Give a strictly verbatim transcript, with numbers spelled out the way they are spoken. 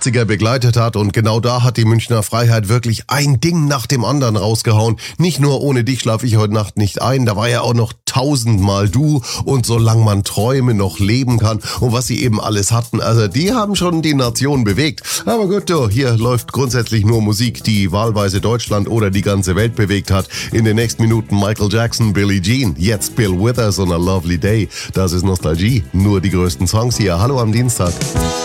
achtziger begleitet hat. Und genau da hat die Münchner Freiheit wirklich ein Ding nach dem anderen rausgehauen. Nicht nur ohne dich schlafe ich heute Nacht nicht ein, da war ja auch noch tausendmal du und solange man Träume noch leben kann und was sie eben alles hatten. Also die haben schon die Nation bewegt. Aber gut, du, hier läuft grundsätzlich nur Musik, die wahlweise Deutschland oder die ganze Welt bewegt hat. In den nächsten Minuten Michael Jackson, Billie Jean, jetzt Bill Withers on a Lovely Day. Das ist Nostalgie. Nur die größten Songs hier. Hallo am Dienstag.